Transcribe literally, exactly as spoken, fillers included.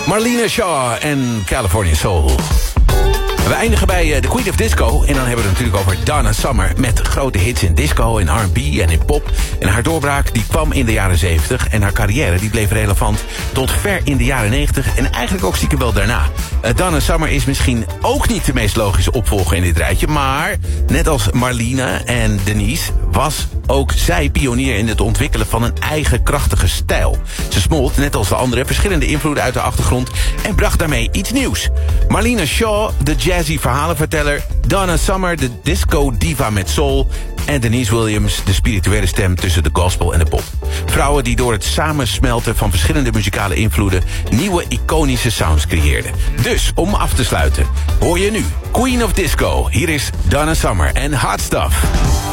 Marlena Shaw en California Soul. We eindigen bij The Queen of Disco. En dan hebben we het natuurlijk over Donna Summer. Met grote hits in disco, in R en B en in pop. En haar doorbraak die kwam in de jaren zeventig. En haar carrière die bleef relevant tot ver in de jaren negentig. En eigenlijk ook stiekem wel daarna. Uh, Donna Summer is misschien ook niet de meest logische opvolger in dit rijtje. Maar net als Marlena en Denise was ook zij pionier in het ontwikkelen van een eigen krachtige stijl. Ze smolt, net als de anderen, verschillende invloeden uit de achtergrond en bracht daarmee iets nieuws. Marlena Shaw, de jazzy verhalenverteller. Donna Summer, de disco diva met soul. En Denise Williams, de spirituele stem tussen de gospel en de pop. Vrouwen die door het samensmelten van verschillende muzikale invloeden nieuwe iconische sounds creëerden. Dus, om af te sluiten, hoor je nu Queen of Disco. Hier is Donna Summer en Hot Stuff.